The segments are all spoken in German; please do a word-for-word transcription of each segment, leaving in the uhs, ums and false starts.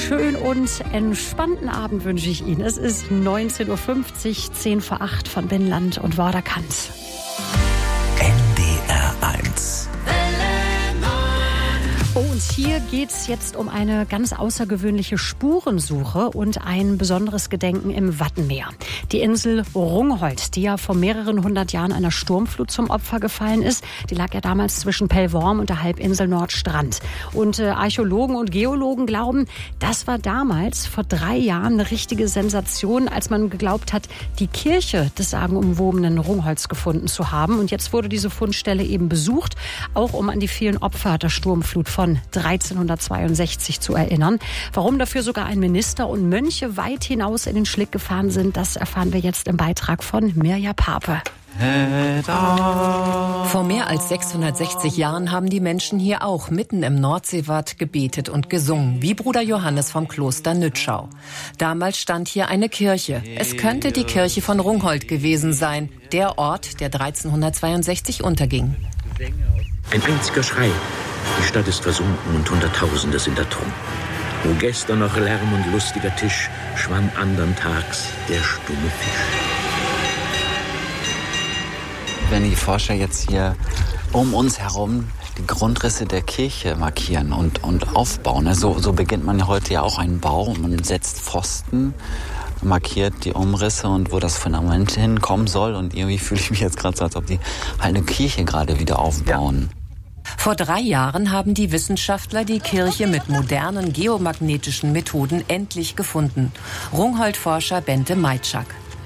schönen und entspannten Abend wünsche ich Ihnen. Es ist neunzehn Uhr fünfzig, zehn vor acht von Binnenland und Vorderkant. N D R eins. Und hier geht es jetzt um eine ganz außergewöhnliche Spurensuche und ein besonderes Gedenken im Wattenmeer. Die Insel Rungholt, die ja vor mehreren hundert Jahren einer Sturmflut zum Opfer gefallen ist, die lag ja damals zwischen Pellworm und der Halbinsel Nordstrand. Und äh, Archäologen und Geologen glauben, das war damals vor drei Jahren eine richtige Sensation, als man geglaubt hat, die Kirche des sagenumwobenen Rungholts gefunden zu haben. Und jetzt wurde diese Fundstelle eben besucht, auch um an die vielen Opfer der Sturmflut von dreizehnhundertzweiundsechzig zu erinnern. Warum dafür sogar ein Minister und Mönche weit hinaus in den Schlick gefahren sind, das erfahren wir jetzt im Beitrag von Mirja Pape. Vor mehr als sechshundertsechzig Jahren haben die Menschen hier auch mitten im Nordseewatt gebetet und gesungen, wie Bruder Johannes vom Kloster Nütschau. Damals stand hier eine Kirche. Es könnte die Kirche von Rungholt gewesen sein, der Ort, der dreizehnhundertzweiundsechzig unterging. Ein einziger Schrei. Die Stadt ist versunken und Hunderttausende sind ertrunken. Wo gestern noch Lärm und lustiger Tisch, schwamm andern Tags der stumme Fisch. Wenn die Forscher jetzt hier um uns herum die Grundrisse der Kirche markieren und, und aufbauen, also, so beginnt man ja heute ja auch einen Bau. Man setzt Pfosten, markiert die Umrisse und wo das Fundament hinkommen soll. Und irgendwie fühle ich mich jetzt gerade so, als ob die halt eine Kirche gerade wieder aufbauen. Ja. Vor drei Jahren haben die Wissenschaftler die Kirche mit modernen geomagnetischen Methoden endlich gefunden. Rungholt-Forscher Bente Meitschak.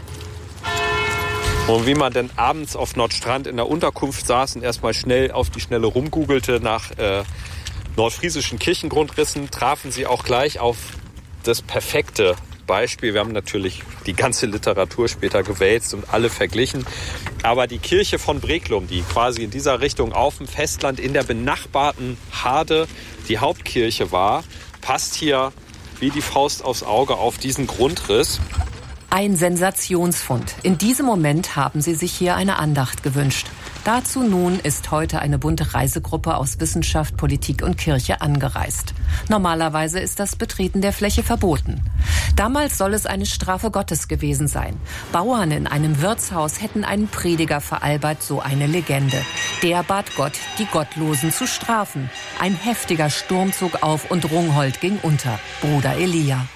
Und wie man denn abends auf Nordstrand in der Unterkunft saß und erstmal schnell auf die Schnelle rumgoogelte nach äh, nordfriesischen Kirchengrundrissen, trafen sie auch gleich auf das perfekte Beispiel. Wir haben natürlich die ganze Literatur später gewälzt und alle verglichen. Aber die Kirche von Breklum, die quasi in dieser Richtung auf dem Festland in der benachbarten Harde die Hauptkirche war, passt hier wie die Faust aufs Auge auf diesen Grundriss. Ein Sensationsfund. In diesem Moment haben sie sich hier eine Andacht gewünscht. Dazu nun ist heute eine bunte Reisegruppe aus Wissenschaft, Politik und Kirche angereist. Normalerweise ist das Betreten der Fläche verboten. Damals soll es eine Strafe Gottes gewesen sein. Bauern in einem Wirtshaus hätten einen Prediger veralbert, so eine Legende. Der bat Gott, die Gottlosen zu strafen. Ein heftiger Sturm zog auf und Rungholt ging unter. Bruder Elia.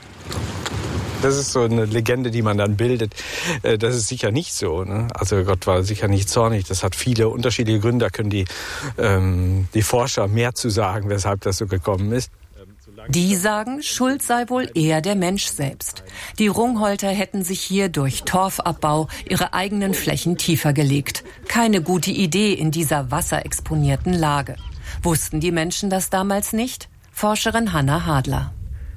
Das ist so eine Legende, die man dann bildet. Das ist sicher nicht so. Ne? Also Gott war sicher nicht zornig. Das hat viele unterschiedliche Gründe. Da können die, ähm, die Forscher mehr zu sagen, weshalb das so gekommen ist. Die sagen, schuld sei wohl eher der Mensch selbst. Die Rungholter hätten sich hier durch Torfabbau ihre eigenen Flächen tiefer gelegt. Keine gute Idee in dieser wasserexponierten Lage. Wussten die Menschen das damals nicht? Forscherin Hanna Hadler.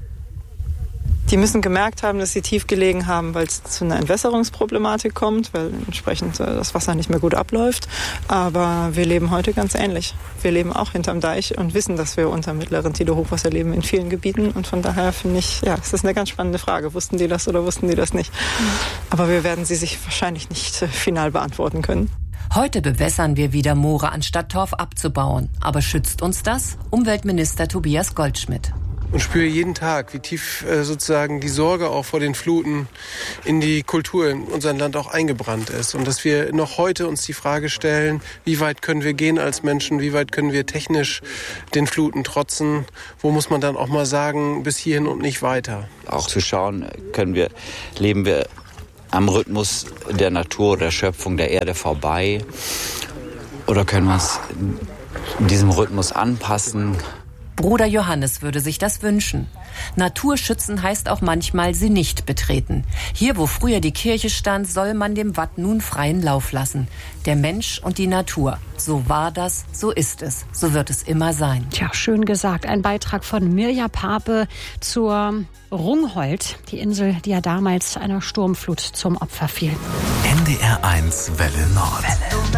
Die müssen gemerkt haben, dass sie tief gelegen haben, weil es zu einer Entwässerungsproblematik kommt, weil entsprechend das Wasser nicht mehr gut abläuft. Aber wir leben heute ganz ähnlich. Wir leben auch hinterm Deich und wissen, dass wir unter mittleren Tide-Hochwasser leben in vielen Gebieten. Und von daher finde ich, ja, es ist eine ganz spannende Frage. Wussten die das oder wussten die das nicht? Aber wir werden sie sich wahrscheinlich nicht äh, final beantworten können. Heute bewässern wir wieder Moore, anstatt Torf abzubauen. Aber schützt uns das? Umweltminister Tobias Goldschmidt. Und spüre jeden Tag, wie tief äh, sozusagen die Sorge auch vor den Fluten in die Kultur in unserem Land auch eingebrannt ist. Und dass wir noch heute uns die Frage stellen, wie weit können wir gehen als Menschen, wie weit können wir technisch den Fluten trotzen, wo muss man dann auch mal sagen, bis hierhin und nicht weiter. Auch zu schauen, können wir, leben wir am Rhythmus der Natur, der Schöpfung, der Erde vorbei, oder können wir es in diesem Rhythmus anpassen? Bruder Johannes würde sich das wünschen. Natur schützen heißt auch manchmal, sie nicht betreten. Hier, wo früher die Kirche stand, soll man dem Watt nun freien Lauf lassen. Der Mensch und die Natur. So war das, so ist es, so wird es immer sein. Tja, schön gesagt. Ein Beitrag von Mirja Pape zur Rungholt, die Insel, die ja damals einer Sturmflut zum Opfer fiel. N D R eins Welle Nord. Welle.